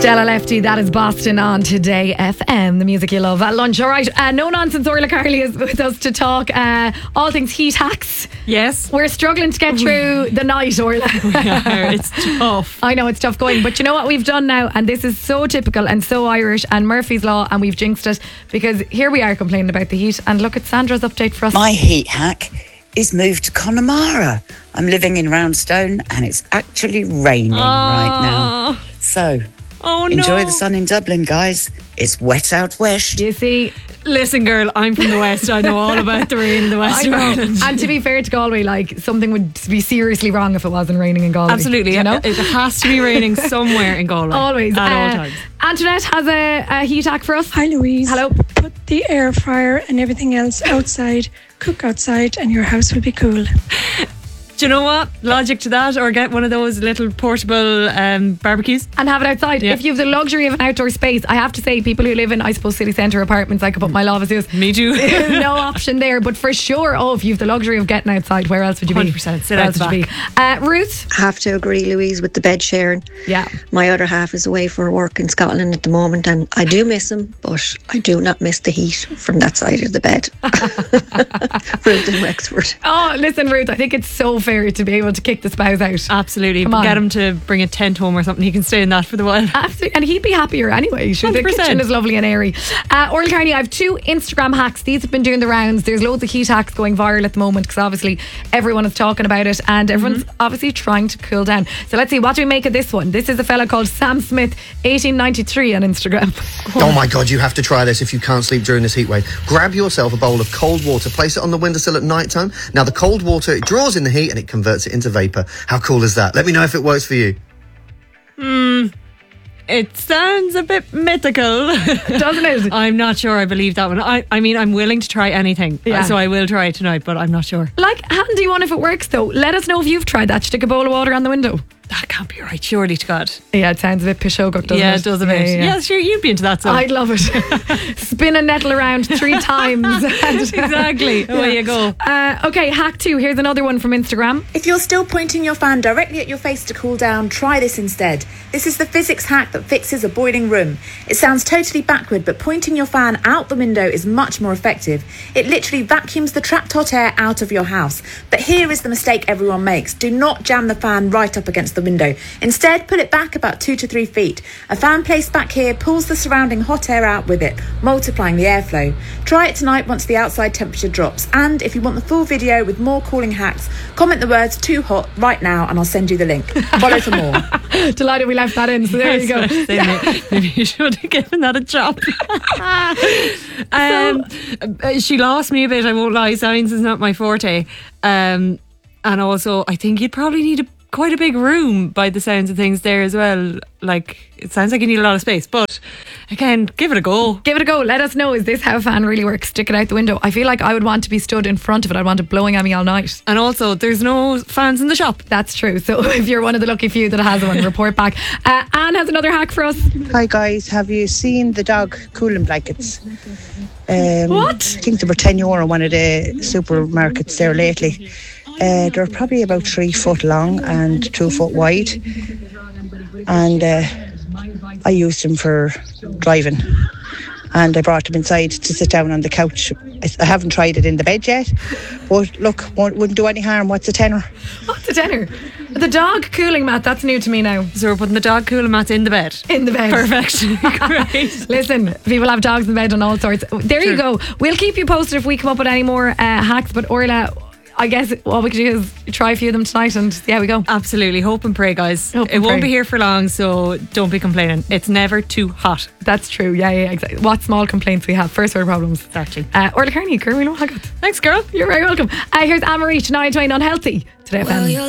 Stella Lefty, that is Boston on Today FM, the music you love at lunch. All right, no nonsense. Orla Carley is with us to talk all things heat hacks. Yes. We're struggling to get through the night, Orla. Yeah, it's tough. I know it's tough going, but you know what we've done now, and this is so typical and so Irish and Murphy's Law, and we've jinxed it because here we are complaining about the heat, and look at Sandra's update for us. My heat hack is move to Connemara. I'm living in Roundstone and it's actually raining right now. So, enjoy the sun in Dublin, guys. It's wet out west. You see, Listen, girl, I'm from the West. I know all about the rain in the West of Ireland. And to be fair to Galway, like, something would be seriously wrong if it wasn't raining in Galway. Absolutely, you know? It has to be raining somewhere in Galway. Always. At all times. Antoinette has a heat hack for us. Hi, Louise. Hello. Put the air fryer and everything else outside, cook outside, and your house will be cool. Do you know what? Logic to that, or get one of those little portable barbecues. And have it outside. Yeah. If you have the luxury of an outdoor space, I have to say, people who live in, I suppose, city centre apartments, I could put my Lavasus. Me too. No option there. But for sure, if you have the luxury of getting outside, where else would you be? 100%. Sit Where out else the would you be? Ruth? I have to agree, Louise, with the bed sharing. Yeah. My other half is away for work in Scotland at the moment, and I do miss him, but I do not miss the heat from that side of the bed. Ruth in Wexford. Oh, listen, Ruth, I think it's so fair to be able to kick the spouse out. Absolutely. Come on. Get him to bring a tent home or something. He can stay in that for the while. Absolutely. And he'd be happier anyway. Sure, the 100%. kitchen is lovely and airy. Orla Carney, I have 2 Instagram hacks. These have been doing the rounds. There's loads of heat hacks going viral at the moment because obviously everyone is talking about it and everyone's obviously trying to cool down. So let's see, what do we make of this one? This is a fella called Sam Smith, 1893 on Instagram. Oh my God, you have to try this if you can't sleep during this heat wave. Grab yourself a bowl of cold water, place it on the windowsill at night time. Now the cold water, it draws in the heat and it converts it into vapour. How cool is that? Let me know if it works for you. It sounds a bit mythical. Doesn't it? I'm not sure I believe that one. I mean, I'm willing to try anything. Yeah. So I will try it tonight, but I'm not sure. Like, handy one if it works though. Let us know if you've tried that. Stick a bowl of water on the window. That can't be right, surely to God. Yeah, it sounds a bit pishoguk, doesn't it? Yeah, it does a bit. Yeah. Yeah, sure, you'd be into that. So. I'd love it. Spin a nettle around 3 times. Exactly. Away you go. Okay, hack 2. Here's another one from Instagram. If you're still pointing your fan directly at your face to cool down, try this instead. This is the physics hack that fixes a boiling room. It sounds totally backward, but pointing your fan out the window is much more effective. It literally vacuums the trapped hot air out of your house. But here is the mistake everyone makes. Do not jam the fan right up against the window. Instead, put it back about 2 to 3 feet. A fan placed back here pulls the surrounding hot air out with it, multiplying the airflow. Try it tonight once the outside temperature drops. And if you want the full video with more cooling hacks, comment the words "too hot" right now and I'll send you the link. Follow for more. Delighted we left that in, so there you go. Maybe you should have given that a chop. She lost me a bit, I won't lie. Science is not my forte. And also, I think you'd probably need quite a big room by the sounds of things there as well. Like, it sounds like you need a lot of space, but again, give it a go. Give it a go. Let us know, is this how a fan really works? Stick it out the window. I feel like I would want to be stood in front of it. I'd want it blowing at me all night. And also, there's no fans in the shop. That's true. So if you're one of the lucky few that has one, report back. Anne has another hack for us. Hi guys, have you seen the dog cooling blankets? What? I think they were €10 one of the supermarkets there lately. They're probably about 3 foot long and 2 foot wide, and I used them for driving, and I brought them inside to sit down on the couch. I haven't tried it in the bed yet, but look, wouldn't do any harm. What's a tenner? What's a tenner? The dog cooling mat, that's new to me now. So we're putting the dog cooling mat in the bed. In the bed. Perfect. Great. Listen, people have dogs in bed and all sorts. There you go. We'll keep you posted if we come up with any more hacks, but Orla, I guess what we could do is try a few of them tonight and see how we go. Absolutely. Hope and pray, guys. Hope it and won't pray. be here for long, so don't be complaining. It's never too hot. That's true. Yeah, exactly. What small complaints we have. First world problems. Exactly. Orla Kearney, Kerwin O'Haggett. Thanks, girl. You're very welcome. Here's Anne-Marie, 9:29 Unhealthy. Today, FM.